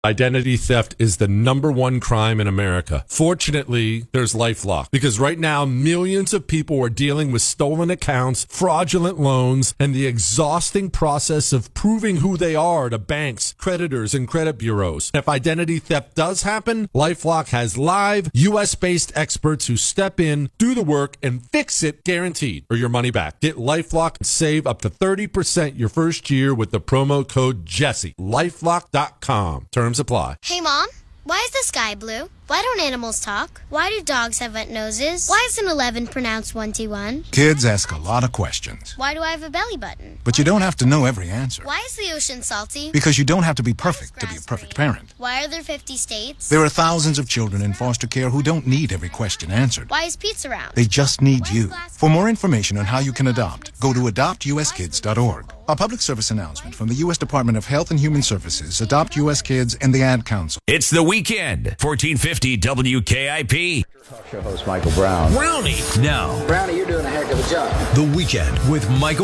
Identity theft is the number one crime in America. Fortunately, there's LifeLock, because right now millions of people are dealing with stolen accounts, fraudulent loans, and the exhausting process of proving who they are to banks, creditors, and credit bureaus. If identity theft does happen, LifeLock has live, U.S.-based experts who step in, do the work, and fix it guaranteed, or your money back. Get LifeLock and save up to 30% your first year with the promo code Jesse. LifeLock.com. Terms apply. Hey, Mom, why is the sky blue? Why don't animals talk? Why do dogs have wet noses? Why is an 11 pronounced 1T1? Kids ask a lot of questions. Why do I have a belly button? But you don't have to know every answer. Why is the ocean salty? Because you don't have to be perfect to be a perfect parent. Why are there 50 states? There are thousands of children in foster care who don't need every question answered. Why is pizza round? They just need you. For more information on how you can adopt, go to adoptuskids.org. A public service announcement from the U.S. Department of Health and Human Services, Adopt U.S. Kids, and the Ad Council. It's the weekend. 1450 WKIP. Talk show host Michael Brown. Brownie. Now. Brownie, you're doing a heck of a job. The weekend with Michael